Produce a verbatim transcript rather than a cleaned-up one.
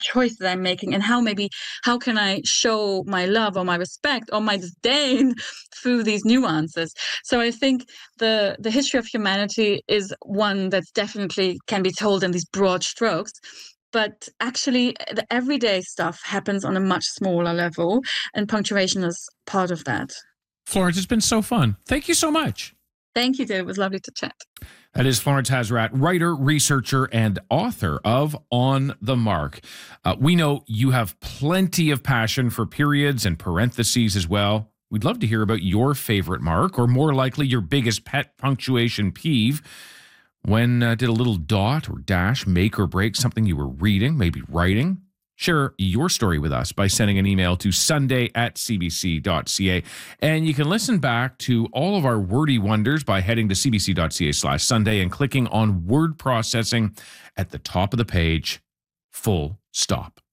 choices I'm making, and how maybe how can I show my love or my respect or my disdain through these nuances. So I think the the history of humanity is one that's definitely can be told in these broad strokes. But actually, the everyday stuff happens on a much smaller level, and punctuation is part of that. Florence, it's been so fun. Thank you so much. Thank you, Dave. It was lovely to chat. That is Florence Hasrat, writer, researcher, and author of On the Mark. Uh, we know you have plenty of passion for periods and parentheses as well. We'd love to hear about your favorite mark, or more likely, your biggest pet punctuation peeve. When uh, did a little dot or dash make or break something you were reading, maybe writing? Share your story with us by sending an email to sunday at c b c dot c a. And you can listen back to all of our wordy wonders by heading to c b c dot c a slash Sunday and clicking on word processing at the top of the page, full stop.